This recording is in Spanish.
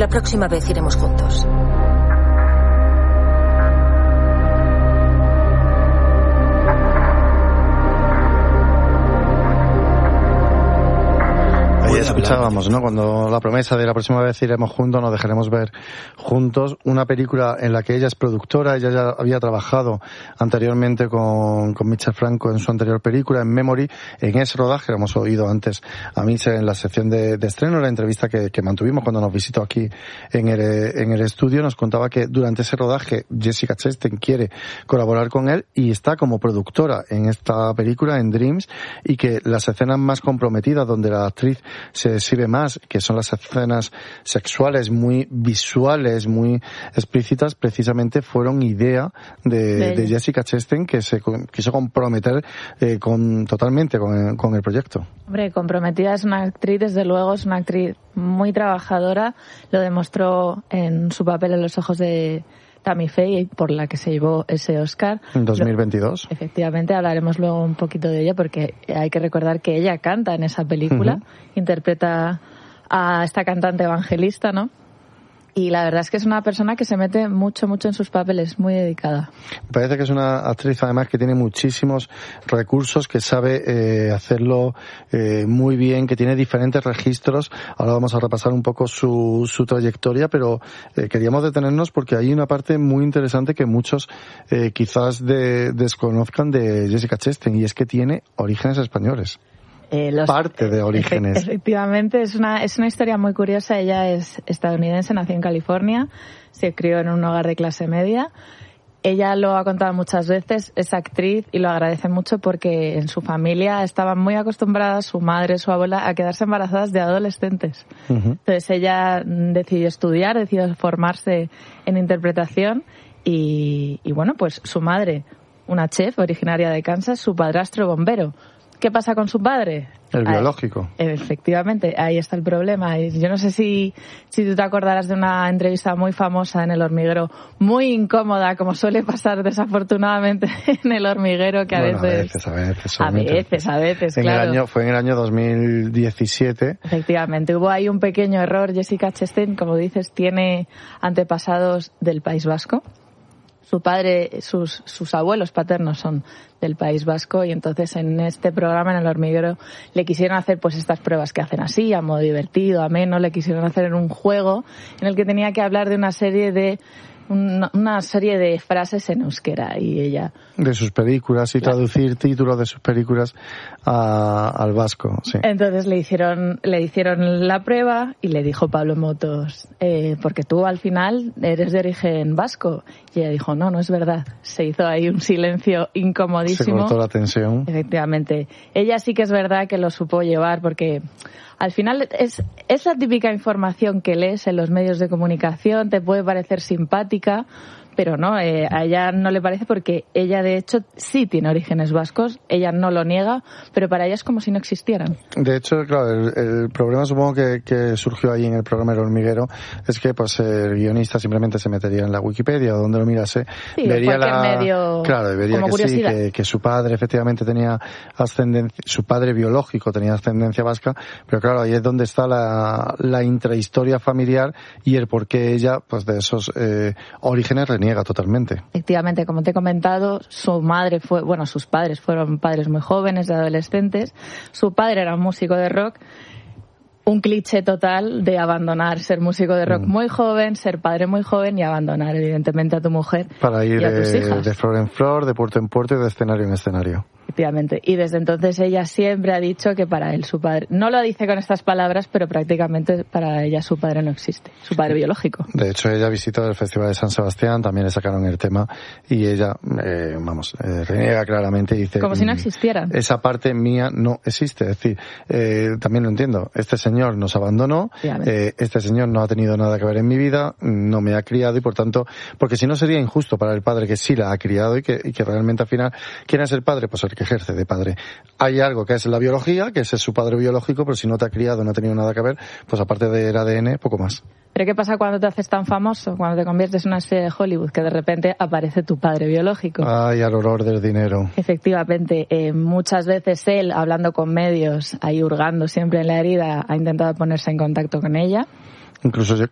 La próxima vez iremos juntos. Ahí escuchábamos, ¿no? Cuando la promesa de la próxima vez iremos juntos, nos dejaremos ver juntos. Una película en la que ella es productora, ella ya había trabajado anteriormente con Michel Franco en su anterior película, en Memory. En ese rodaje, lo hemos oído antes a Michel en la sección de estreno, la entrevista que mantuvimos cuando nos visitó aquí en el estudio, nos contaba que durante ese rodaje Jessica Chastain quiere colaborar con él y está como productora en esta película, en Dreams, y que las escenas más comprometidas donde la actriz se exhibe más, que son las escenas sexuales muy visuales, muy explícitas, precisamente fueron idea de Jessica Chastain, que se quiso comprometer totalmente con el proyecto. Hombre, comprometida es una actriz, desde luego, es una actriz muy trabajadora, lo demostró en su papel en Los ojos de Tammy Faye, por la que se llevó ese Oscar. En 2022. Efectivamente, hablaremos luego un poquito de ella, porque hay que recordar que ella canta en esa película, interpreta a esta cantante evangelista, ¿no? Y la verdad es que es una persona que se mete mucho en sus papeles, muy dedicada. Me parece que es una actriz además que tiene muchísimos recursos, que sabe hacerlo muy bien, que tiene diferentes registros. Ahora vamos a repasar un poco su trayectoria, pero queríamos detenernos porque hay una parte muy interesante que muchos quizás desconozcan de Jessica Chastain, y es que tiene orígenes españoles. Parte de orígenes. Efectivamente, es una historia muy curiosa. Ella es estadounidense, nació en California, se crió en un hogar de clase media. Ella lo ha contado muchas veces, es actriz y lo agradece mucho porque en su familia estaban muy acostumbradas, su madre, su abuela, a quedarse embarazadas de adolescentes. Entonces ella decidió estudiar, decidió formarse en interpretación y bueno, pues su madre, una chef originaria de Kansas, su padrastro bombero. ¿Qué pasa con su padre? El biológico. Efectivamente, ahí está el problema. Yo no sé si tú te acordarás de una entrevista muy famosa en El Hormiguero, muy incómoda, como suele pasar desafortunadamente en El Hormiguero, que a veces, claro. Fue en el año 2017. Efectivamente, hubo ahí un pequeño error. Jessica Chastain, como dices, tiene antepasados del País Vasco. Su padre, sus abuelos paternos son del País Vasco, y entonces en este programa, en El Hormiguero, le quisieron hacer pues estas pruebas que hacen así, a modo divertido, ameno, le quisieron hacer en un juego en el que tenía que hablar de una serie de frases en euskera, y ella... De sus películas y traducir títulos de sus películas al vasco, sí. Entonces le hicieron la prueba y le dijo Pablo Motos, porque tú al final eres de origen vasco. Y ella dijo, no es verdad. Se hizo ahí un silencio incomodísimo. Se cortó la tensión. Efectivamente. Ella sí que es verdad que lo supo llevar, porque al final es la típica información que lees en los medios de comunicación, te puede parecer simpática, pero no, a ella no le parece, porque ella de hecho sí tiene orígenes vascos, ella no lo niega, pero para ella es como si no existieran. De hecho, claro, el problema supongo que surgió ahí en el programa El Hormiguero es que pues el guionista simplemente se metería en la Wikipedia o donde lo mirase, vería medio, vería como que curiosidad. Sí, que su padre efectivamente tenía ascendencia, su padre biológico tenía ascendencia vasca, pero claro, ahí es donde está la intrahistoria familiar y el por qué ella pues de esos orígenes niega totalmente. Efectivamente, como te he comentado, sus padres fueron padres muy jóvenes, de adolescentes. Su padre era un músico de rock. Un cliché total de abandonar, ser músico de rock muy joven, ser padre muy joven y abandonar evidentemente a tu mujer para ir y a tus hijas. De flor en flor, de puerto en puerto y de escenario en escenario. Efectivamente. Y desde entonces ella siempre ha dicho que para él su padre, no lo dice con estas palabras, pero prácticamente para ella su padre no existe, su padre biológico. De hecho, ella visitó el Festival de San Sebastián, también le sacaron el tema y ella, reniega claramente y dice... Como si no existieran. Esa parte mía no existe. Es decir, también lo entiendo. Este señor nos abandonó, este señor no ha tenido nada que ver en mi vida, no me ha criado y por tanto, porque si no sería injusto para el padre que sí la ha criado y que realmente al final, ¿quién es el padre? Pues el que ejerce de padre. Hay algo que es la biología, que ese es su padre biológico, pero si no te ha criado, no ha tenido nada que ver, pues aparte del ADN, poco más. ¿Pero qué pasa cuando te haces tan famoso? Cuando te conviertes en una estrella de Hollywood, que de repente aparece tu padre biológico. Ay, al olor del dinero. Efectivamente, muchas veces él, hablando con medios, ahí hurgando siempre en la herida, ha intentado ponerse en contacto con ella. Incluso